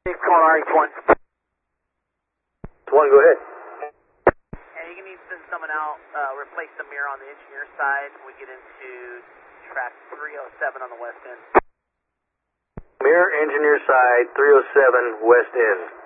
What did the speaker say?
Keep calling RH1. One, go ahead. Hey, you need to send someone out, replace the mirror on the engineer side. We get into track 307 on the west end. Mirror engineer side, 307 west end.